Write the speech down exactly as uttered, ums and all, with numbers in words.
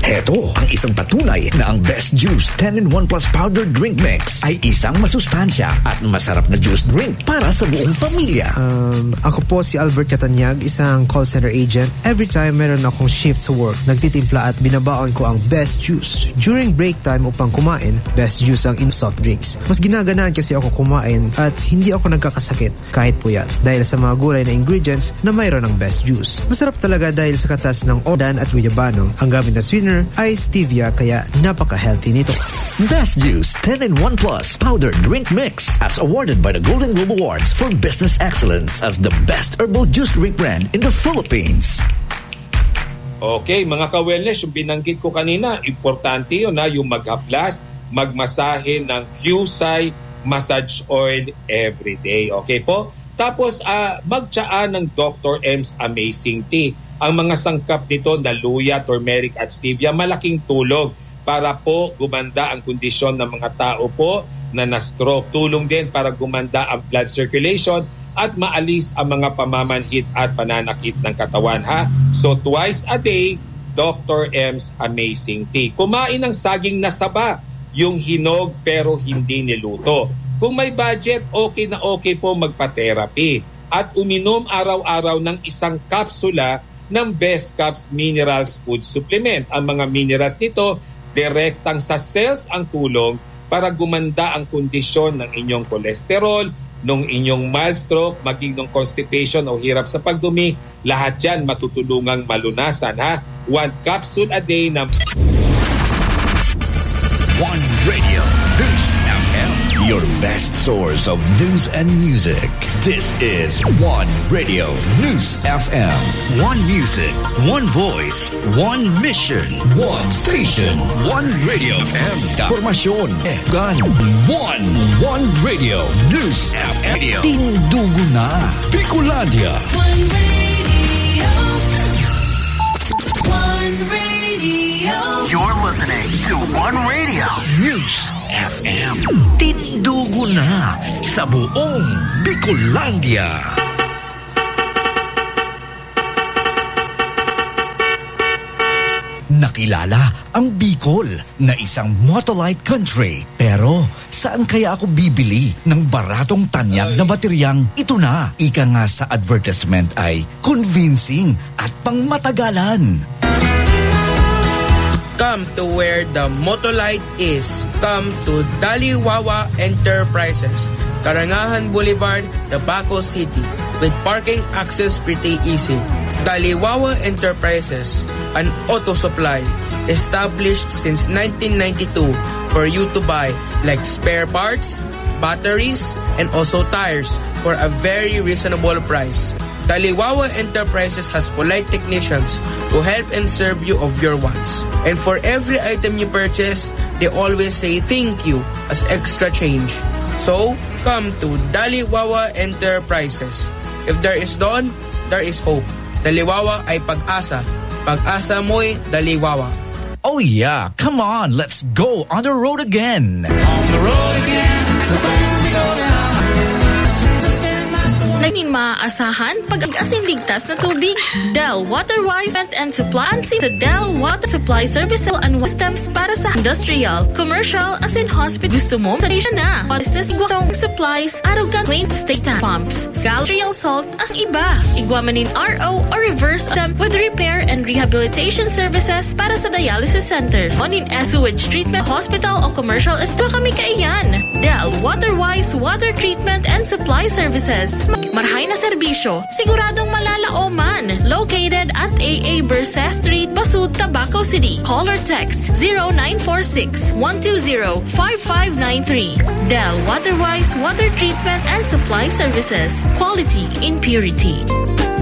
Heto ang isang patunay na ang Best Juice ten in one Plus Powder Drink Mix ay isang masustansya at masarap na juice drink para sa buong pamilya. Um, ako po si Albert Catanyag, isang call center agent. Every time meron akong shift sa work, nagtitimpla at binabaon ko ang Best Juice. During break time upang kumain, Best Juice ang in soft drinks. Mas ginaganaan kasi ako kumain at hindi ako nagkakasakit kahit puyat dahil sa mga gulay na ingredients na mayroon ng Best Juice. Masarap talaga dahil sa katas ng odan at guyabano. Ang gamit na sweetener ay stevia kaya napaka-healthy nito. Best Juice ten in one Plus Powder Drink Mix as awarded by the Golden Globe Awards for Business Excellence as the best herbal juice drink brand in the Philippines. Okay, mga ka-wellness, yung binanggit ko kanina, importante yun na yung maghaplas, magmasahe ng Q S I massage oil every day. Okay po? Tapos, uh, magtsaa ng Doctor M's Amazing Tea. Ang mga sangkap nito na luya, turmeric at stevia, malaking tulong para po gumanda ang kondisyon ng mga tao po na na-stroke. Tulong din para gumanda ang blood circulation at maalis ang mga pamamanhit at pananakit ng katawan. Ha? So twice a day, Doctor M's Amazing Tea. Kumain ng saging na saba, yung hinog pero hindi niluto. Kung may budget, okay na okay po magpa-therapy. At uminom araw-araw ng isang kapsula ng Best Caps Minerals Food Supplement. Ang mga minerals nito, direktang sa cells ang tulong para gumanda ang kondisyon ng inyong kolesterol, nung inyong mild stroke, maging ng constipation o hirap sa pagdumi. Lahat yan matutulungang malunasan. Ha? One capsule a day na... One Radio News F M, your best source of news and music. This is One Radio News F M. One music, one voice, one mission, one station, one Radio F M. Formasyon, gan, one, one Radio News F M. Tindugo na, Bicolandia. One Radio, One Radio. You're listening to One Radio News F M. Tindugo na sa buong Bicolandia. Nakilala ang Bicol na isang motolite country. Pero saan kaya ako bibili ng baratong tanyag na bateryang ito na? Ika nga sa advertisement ay convincing at pangmatagalan. Come to where the Motolite is. Come to Daliwawa Enterprises, Karangahan Boulevard, Tabaco City, with parking access pretty easy. Daliwawa Enterprises, an auto supply established since nineteen ninety-two for you to buy like spare parts, batteries, and also tires for a very reasonable price. Daliwawa Enterprises has polite technicians who help and serve you of your wants. And for every item you purchase, they always say thank you as extra change. So, come to Daliwawa Enterprises. If there is dawn, there is hope. Daliwawa ay pag-asa. Pag-asa mo'y Daliwawa. Oh yeah, come on, let's go on the road again. On the road again, the way we go now. Naging maaasahan pag-agasing ligtas na tubig. Del Water Wise and Supply sa Del Water Supply Service and Steps para sa industrial, commercial, as in hospital. Gusto mo sa station na. Business igwatong supplies, arugan clean station pumps, galtrial salt, as iba. Igwamanin R O or reverse them with repair and rehabilitation services para sa dialysis centers. Onin sewage treatment, hospital o commercial, is pa kami kaiyan. Del Water Wise Water Treatment and Supply Services. Marhay na serbisyo, siguradong malalaoman. Located at A A Bersa Street, Basud, Tabaco City. Call or text zero nine four six, one two zero, five five nine three. Del Waterwise Water Treatment and Supply Services. Quality in purity.